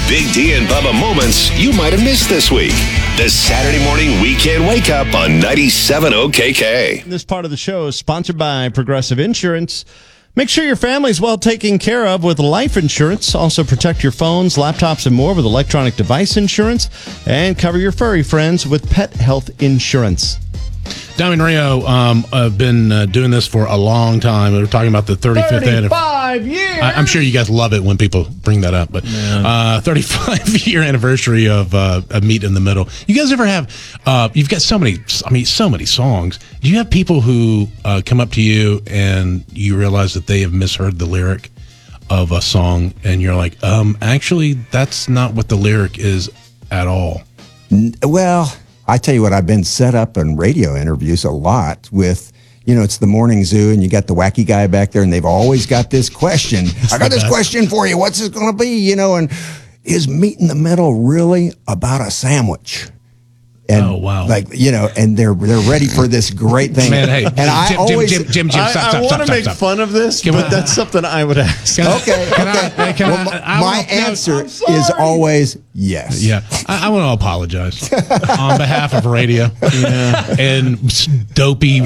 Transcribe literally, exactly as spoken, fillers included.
Big D and Bubba moments you might have missed this week. The Saturday morning weekend wake up on ninety-seven point oh K K. This part of the show is sponsored by Progressive Insurance. Make sure your family's well taken care of with life insurance. Also protect your phones, laptops, and more with electronic device insurance. And cover your furry friends with pet health insurance. Diamond Rio, um, I've been uh, doing this for a long time. We were talking about the thirty-fifth anniversary. thirty-five years! I, I'm sure you guys love it when people bring that up. But uh, thirty-five year anniversary of, uh, of Meet in the Middle. You guys ever have, uh, you've got so many, I mean, so many songs. Do you have people who uh, come up to you and you realize that they have misheard the lyric of a song and you're like, um, actually, that's not what the lyric is at all? Well, I tell you what, I've been set up in radio interviews a lot with, you know, it's the morning zoo and you got the wacky guy back there and they've always got this question. I got this question for you. What's it going to be? You know, and is Meet in the Middle really about a sandwich? And oh, wow. Like, you know, and they're they're ready for this great thing. Man, hey, and Jim, I Jim, always, Jim, Jim, Jim, I, stop, I stop, want stop, to make stop. fun of this, Can but I- that's something I would ask. Can I- okay, Can I- okay. can well, I- my I my don't know. answer I'm sorry. is always yes. Yeah, I, I want to apologize on behalf of radio and dopey